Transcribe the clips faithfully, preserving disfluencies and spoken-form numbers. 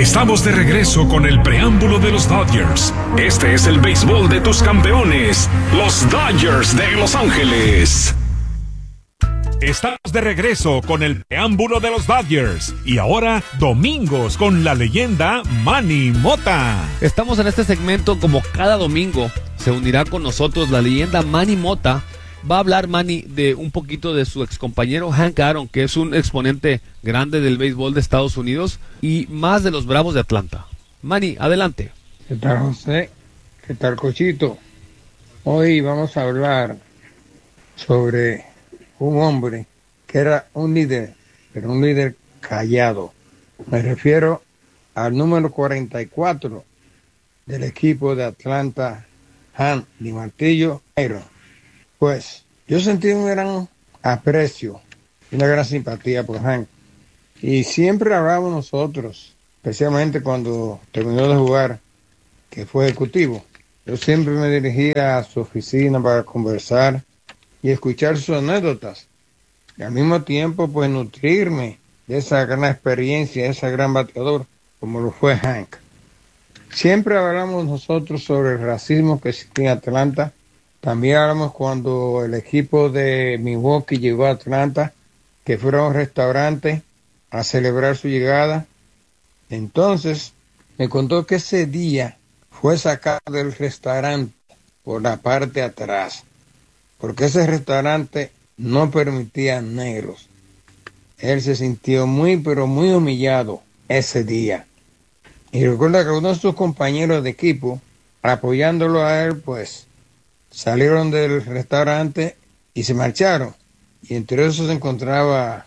Estamos de regreso con el preámbulo de los Dodgers. Este es el béisbol de tus campeones, los Dodgers de Los Ángeles. Estamos de regreso con el preámbulo de los Dodgers. Y ahora, domingos con la leyenda Manny Mota. Estamos en este segmento como cada domingo. Se unirá con nosotros la leyenda Manny Mota. Va a hablar Manny de un poquito de su excompañero Hank Aaron, que es un exponente grande del béisbol de Estados Unidos, y más de los Bravos de Atlanta. Manny, adelante. ¿Qué tal, José? ¿Qué tal, Cochito? Hoy vamos a hablar sobre un hombre que era un líder, pero un líder callado. Me refiero al número cuarenta y cuatro del equipo de Atlanta, Hank Di Martillo Aaron. Pues yo sentí un gran aprecio y una gran simpatía por Hank. Y siempre hablábamos nosotros, especialmente cuando terminó de jugar, que fue ejecutivo. Yo siempre me dirigía a su oficina para conversar y escuchar sus anécdotas. Y al mismo tiempo, pues, nutrirme de esa gran experiencia, de ese gran bateador, como lo fue Hank. Siempre hablamos nosotros sobre el racismo que existía en Atlanta. También hablamos cuando el equipo de Milwaukee llegó a Atlanta, que fueron a un restaurante a celebrar su llegada. Entonces, me contó que ese día fue sacado del restaurante por la parte de atrás, porque ese restaurante no permitía negros. Él se sintió muy, pero muy humillado ese día. Y recuerda que uno de sus compañeros de equipo, apoyándolo a él, pues, salieron del restaurante y se marcharon. Y entre esos se encontraba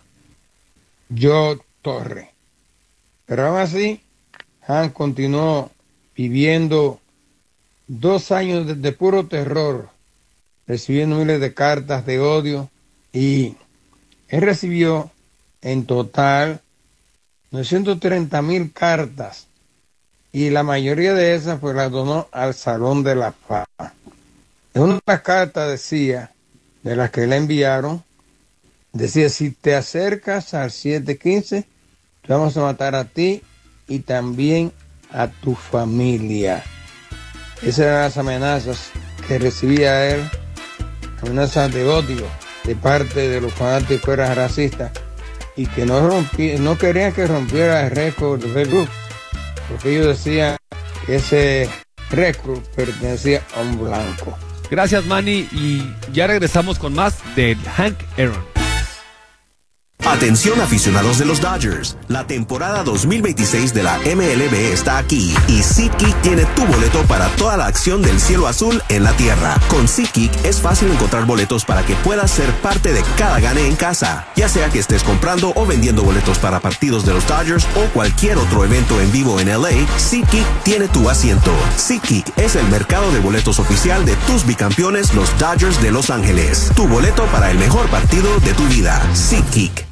Joe Torre. Pero aún así, Hank continuó viviendo dos años de, de puro terror, recibiendo miles de cartas de odio, y él recibió en total novecientas treinta mil cartas, y la mayoría de esas pues las donó al Salón de la Fama. En una carta decía, de las que le enviaron, decía: si te acercas al siete quince, te vamos a matar a ti y también a tu familia. Esas eran las amenazas que recibía él, amenazas de odio de parte de los fanáticos que eran racistas y que no, rompí, no querían que rompiera el récord de Babe Ruth, porque ellos decían que ese récord pertenecía a un blanco. Gracias, Manny, y ya regresamos con más de Hank Aaron. Atención, aficionados de los Dodgers, la temporada dos mil veintiséis de la M L B está aquí y SeatGeek tiene tu boleto para toda la acción del cielo azul en la tierra. Con SeatGeek es fácil encontrar boletos para que puedas ser parte de cada gane en casa, ya sea que estés comprando o vendiendo boletos para partidos de los Dodgers o cualquier otro evento en vivo en L A. SeatGeek tiene tu asiento. SeatGeek es el mercado de boletos oficial de tus bicampeones, los Dodgers de Los Ángeles. Tu boleto para el mejor partido de tu vida. SeatGeek.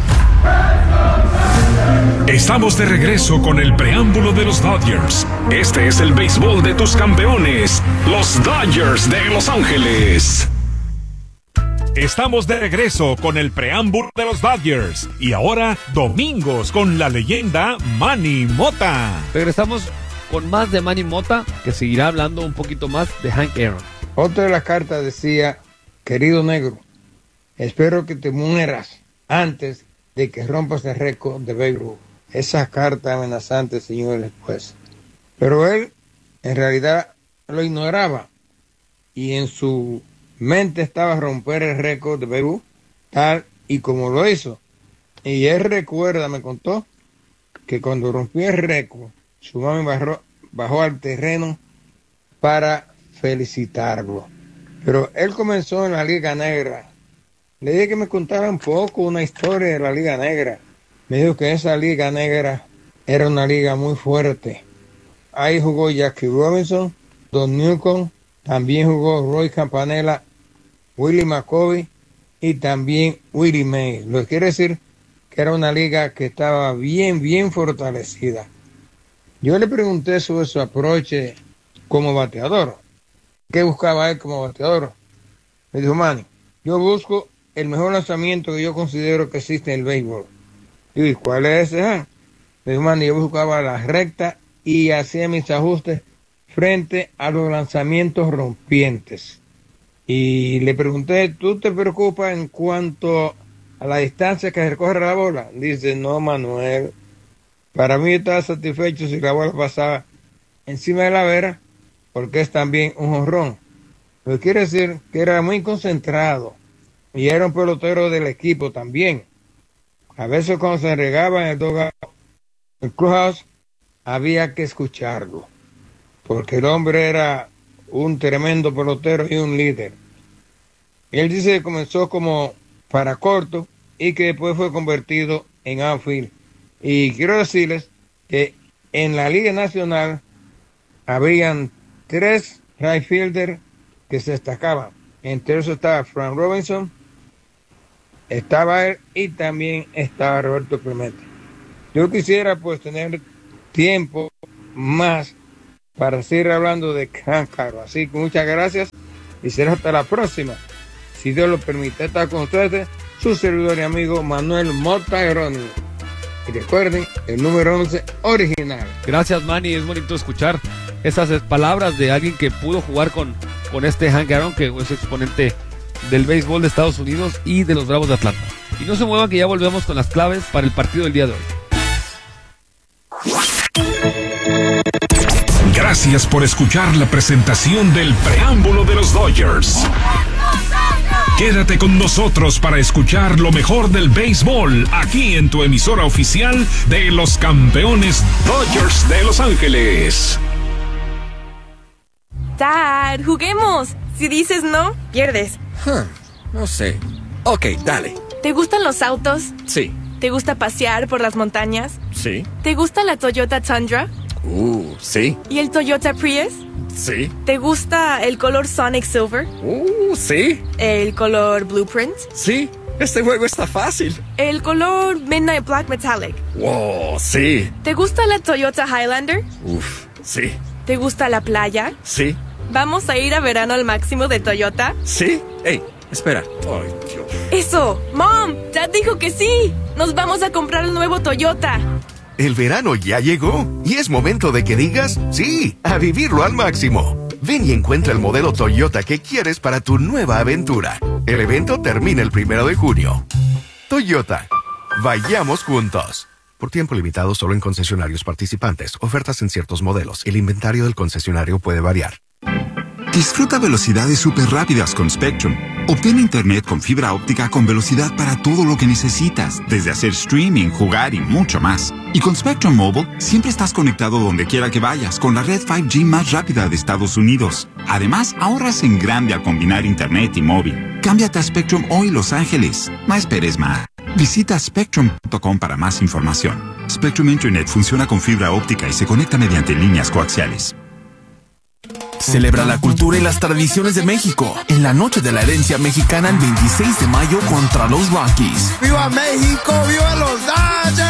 Estamos de regreso con el preámbulo de los Dodgers. Este es el béisbol de tus campeones, los Dodgers de Los Ángeles. Estamos de regreso con el preámbulo de los Dodgers. Y ahora, domingos con la leyenda Manny Mota. Regresamos con más de Manny Mota, que seguirá hablando un poquito más de Hank Aaron. Otra de las cartas decía: querido negro, espero que te mueras antes de que rompas el récord de Babe Ruth. Esa carta amenazante, señores, pues. Pero él, en realidad, lo ignoraba. Y en su mente estaba romper el récord de Babe Ruth, tal y como lo hizo. Y él recuerda, me contó, que cuando rompió el récord, su mami bajó, bajó al terreno para felicitarlo. Pero él comenzó en la Liga Negra. Le dije que me contara un poco una historia de la Liga Negra. Me dijo que esa Liga Negra era una liga muy fuerte. Ahí jugó Jackie Robinson, Don Newcomb, también jugó Roy Campanella, Willie McCovey y también Willie Mays. Lo que quiere decir que era una liga que estaba bien, bien fortalecida. Yo le pregunté sobre su aproche como bateador. ¿Qué buscaba él como bateador? Me dijo: Manny, yo busco el mejor lanzamiento que yo considero que existe en el béisbol. Y ¿cuál es ese? Ah? Mi mano, yo buscaba la recta y hacía mis ajustes frente a los lanzamientos rompientes. Y le pregunté, ¿tú te preocupas en cuanto a la distancia que recorre la bola? Dice, no, Manuel. Para mí estaba satisfecho si la bola pasaba encima de la vera, porque es también un jonrón. Lo que quiere decir que era muy concentrado y era un pelotero del equipo también. A veces cuando se regaba en el dugout, el clubhouse, había que escucharlo, porque el hombre era un tremendo pelotero y un líder. Él dice que comenzó como para corto y que después fue convertido en outfield. Y quiero decirles que en la Liga Nacional habían tres right fielders que se destacaban. Entre esos estaba Frank Robinson, estaba él y también estaba Roberto Clemente. Yo quisiera pues tener tiempo más para seguir hablando de Hank Aaron. Así que muchas gracias y será hasta la próxima. Si Dios lo permite, está con ustedes su servidor y amigo Manuel Mota Gerónimo. Y recuerden, el número once original. Gracias, Manny. Es bonito escuchar esas palabras de alguien que pudo jugar con, con este Hank Aaron, que es exponente del béisbol de Estados Unidos y de los Bravos de Atlanta. Y no se muevan, que ya volvemos con las claves para el partido del día de hoy. Gracias por escuchar la presentación del preámbulo de los Dodgers. Quédate con nosotros para escuchar lo mejor del béisbol aquí en tu emisora oficial de los campeones Dodgers de Los Ángeles. Dad, juguemos. Si dices no, pierdes. Huh, no sé. Ok, dale. ¿Te gustan los autos? Sí. ¿Te gusta pasear por las montañas? Sí. ¿Te gusta la Toyota Tundra? Uh, sí. ¿Y el Toyota Prius? Sí. ¿Te gusta el color Sonic Silver? Uh, sí. ¿El color Blueprint? Sí. Este juego está fácil. ¿El color Midnight Black Metallic? Wow, sí. ¿Te gusta la Toyota Highlander? Uf, sí. ¿Te gusta la playa? Sí. ¿Vamos a ir a verano al máximo de Toyota? Sí. Ey, espera. Ay, Dios. ¡Eso! ¡Mom! ¡Dad dijo que sí! ¡Nos vamos a comprar el nuevo Toyota! El verano ya llegó y es momento de que digas sí, a vivirlo al máximo. Ven y encuentra el modelo Toyota que quieres para tu nueva aventura. El evento termina el primero de junio. Toyota, vayamos juntos. Por tiempo limitado solo en concesionarios participantes. Ofertas en ciertos modelos. El inventario del concesionario puede variar. Disfruta velocidades súper rápidas con Spectrum. Obtén internet con fibra óptica con velocidad para todo lo que necesitas, desde hacer streaming, jugar y mucho más. Y con Spectrum Mobile, siempre estás conectado donde quiera que vayas, con la red cinco G más rápida de Estados Unidos. Además, ahorras en grande al combinar internet y móvil. Cámbiate a Spectrum hoy, Los Ángeles. No esperes más. Visita spectrum punto com para más información. Spectrum Internet funciona con fibra óptica y se conecta mediante líneas coaxiales. Celebra la cultura y las tradiciones de México en la Noche de la Herencia Mexicana el veintiséis de mayo contra los Rockies. ¡Viva México! ¡Viva los Dodgers!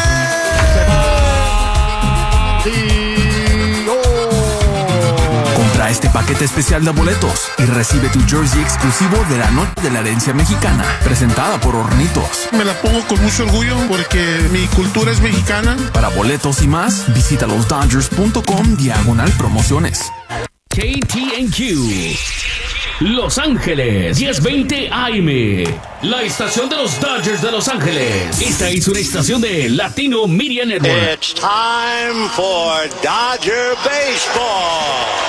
Compra este paquete especial de boletos y recibe tu jersey exclusivo de la Noche de la Herencia Mexicana, presentada por Hornitos. Me la pongo con mucho orgullo porque mi cultura es mexicana. Para boletos y más, visita los dodgers punto com diagonal promociones. K T N Q Los Ángeles diez veinte A M, la estación de los Dodgers de Los Ángeles. Esta es una estación de Latino Media Network. It's time for Dodger Baseball.